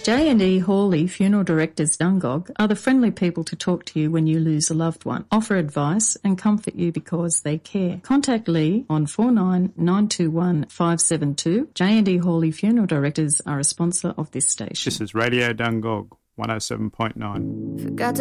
J&E Hawley Funeral Directors Dungog are the friendly people to talk to you when you lose a loved one, offer advice and comfort you because they care. Contact Lee on 49921572. 572. J&E Hawley Funeral Directors are a sponsor of this station. This is Radio Dungog 107.9. Forgot to